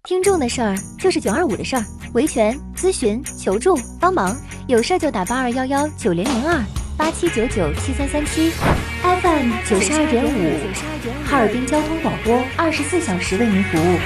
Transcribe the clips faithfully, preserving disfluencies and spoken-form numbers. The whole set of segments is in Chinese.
听众的事儿就是九二五的事儿，维权、咨询、求助、帮忙，有事儿就打八二幺幺九零零二八七九九七三三七 F M 九十二点五，哈尔滨交通广播，二十四小时为您服务。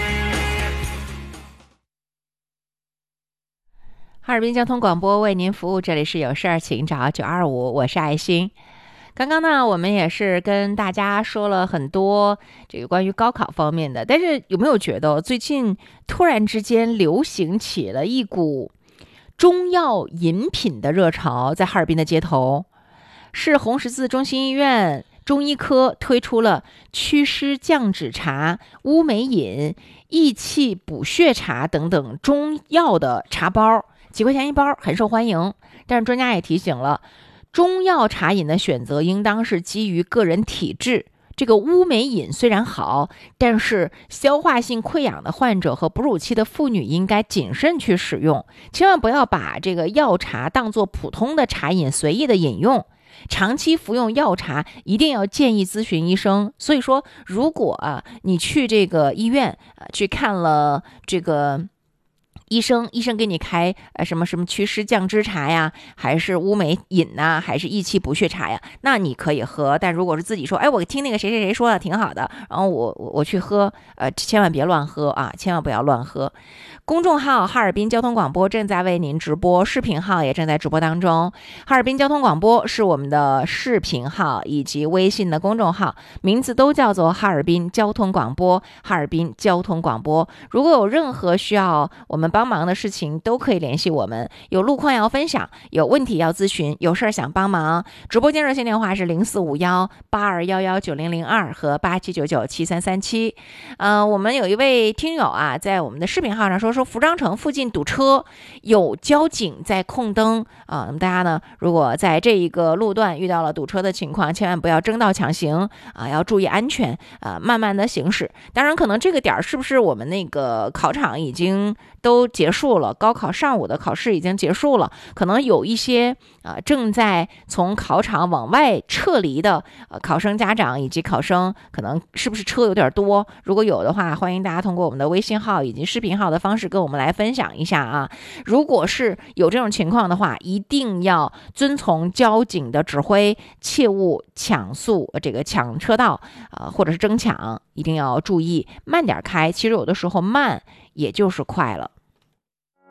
哈尔滨交通广播为您服务，这里是有事儿请找九二五，我是爱心。刚刚呢，我们也是跟大家说了很多这个关于高考方面的，但是有没有觉得最近突然之间流行起了一股中药饮品的热潮，在哈尔滨的街头，市红十字中心医院中医科推出了祛湿降脂茶、乌梅饮、益气补血茶等等中药的茶包，几块钱一包，很受欢迎。但是专家也提醒了，中药茶饮的选择应当是基于个人体质。这个乌梅饮虽然好，但是消化性溃疡的患者和哺乳期的妇女应该谨慎去使用，千万不要把这个药茶当作普通的茶饮随意的饮用。长期服用药茶一定要建议咨询医生。所以说，如果啊你去这个医院、呃、去看了这个医生，医生给你开呃什么什么祛湿降脂茶呀，还是乌梅饮呐，还是益气补血茶呀，那你可以喝。但如果是自己说，哎，我听那个谁谁谁说的挺好的，然后我我我去喝，呃，千万别乱喝啊，千万不要乱喝。公众号哈尔滨交通广播正在为您直播，视频号也正在直播当中。哈尔滨交通广播是我们的视频号以及微信的公众号，名字都叫做哈尔滨交通广播。哈尔滨交通广播，如果有任何需要我们帮忙的事情，都可以联系我们。有路况要分享，有问题要咨询，有事儿想帮忙，直播间热线电话是零四五幺八二幺幺九零零二和八七九九七三三七。呃，我们有一位听友啊，在我们的视频号上说。说服装城附近堵车，有交警在控灯啊。那么大家呢，如果在这一个路段遇到了堵车的情况，千万不要争道抢行啊，要注意安全啊，慢慢的行驶。当然，可能这个点是不是我们那个考场已经都结束了，高考上午的考试已经结束了，可能有一些啊正在从考场往外撤离的呃考生家长以及考生，可能是不是车有点多？如果有的话，欢迎大家通过我们的微信号以及视频号的方式跟我们来分享一下啊。如果是有这种情况的话，一定要遵从交警的指挥，切勿抢速，这个抢车道啊、呃，或者是争抢，一定要注意慢点开。其实有的时候慢也就是快了。